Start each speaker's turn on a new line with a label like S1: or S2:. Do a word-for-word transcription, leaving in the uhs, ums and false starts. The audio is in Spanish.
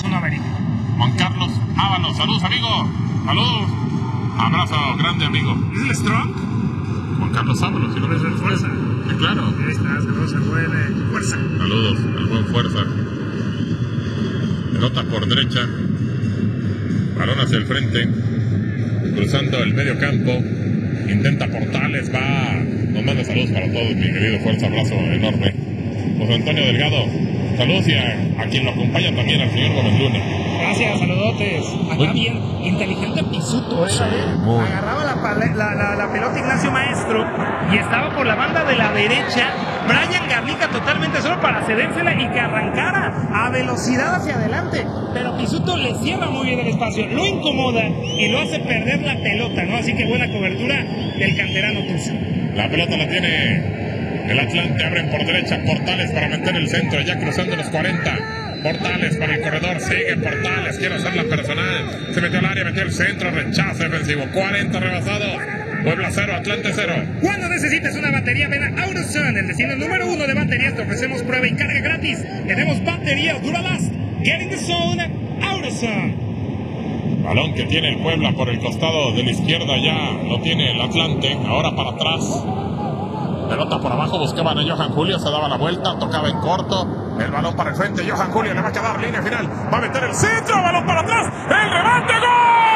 S1: uno América.
S2: Juan Carlos Ábalos, saludos amigo, saludos, abrazo grande amigo.
S1: ¿Es el Strong?
S2: Juan Carlos Ábalos, si no
S1: Es el Fuerza.
S2: Sí, claro.
S1: Ahí está, saludos al buen eh, Fuerza.
S2: Saludos al buen Fuerza. Pelota por derecha, balón hacia el frente, cruzando el medio campo, intenta Portales, va, nos manda saludos para todos, mi querido Fuerza, abrazo enorme. José Antonio Delgado, saludos y a, a quien lo acompaña también, al señor Gómez Luna.
S1: Gracias, saludotes. Acá
S2: Muy
S1: bien, inteligente Pisuto, ¿eh?
S2: Sí, muy.
S1: Agarraba la, pale- la, la, la pelota Ignacio Maestro y estaba por la banda de la derecha. Brian Garnica totalmente solo para cedérsela y que arrancara a velocidad hacia adelante. Pero Pisuto le cierra muy bien el espacio, lo incomoda y lo hace perder la pelota, ¿no? Así que buena cobertura del canterano Tuzo.
S2: La pelota la tiene el Atlante, abren por derecha, Portales para meter el centro, ya cruzando los cuarenta. Portales para el corredor, sigue Portales, quiere hacer la personal, se metió al área, metió el centro, rechazo defensivo, cuarenta rebasado, Puebla cero, Atlante cero.
S1: Cuando necesites una batería, ven a AutoZone, el destino número uno de baterías. Te ofrecemos prueba y carga gratis. Tenemos batería Duralast. Get in the zone, AutoZone.
S2: Balón que tiene el Puebla por el costado de la izquierda, ya lo tiene el Atlante, ahora para atrás. Pelota por abajo, buscaban a Johan Julio, se daba la vuelta, tocaba en corto, el balón para el frente, Johan Julio le va a quedar línea final, va a meter el centro, balón para atrás, el remate, ¡gol!